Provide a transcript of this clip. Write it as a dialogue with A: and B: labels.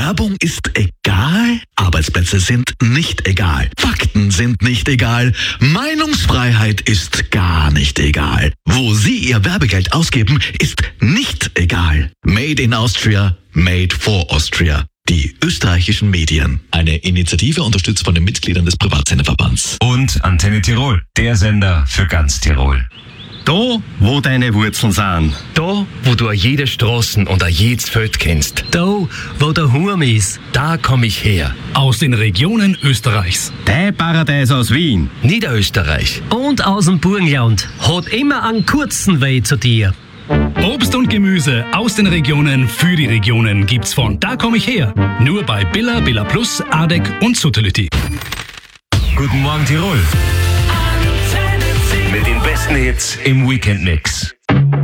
A: Werbung ist egal, Arbeitsplätze sind nicht egal, Fakten sind nicht egal, Meinungsfreiheit ist gar nicht egal. Wo Sie Ihr Werbegeld ausgeben, ist nicht egal. Made in Austria, made for Austria. Die österreichischen Medien. Eine Initiative unterstützt von den Mitgliedern des Privatsenderverbands.
B: Und Antenne Tirol, der Sender für ganz Tirol.
C: Da, wo deine Wurzeln sind.
D: Da, wo du jede Straßen und jedes Feld kennst.
E: Da, wo der Hurm ist,
D: Da komme ich her.
F: Aus den Regionen Österreichs.
C: Dein Paradies aus Wien.
D: Niederösterreich.
E: und aus dem Burgenland. Hat immer einen kurzen Weg zu dir.
F: Obst und Gemüse aus den Regionen für die Regionen gibt's von Da komm ich her. Nur bei Billa, Billa Plus, Adek und Sutterlütti.
B: Guten Morgen Tirol. Mit den besten Hits im Weekend-Mix.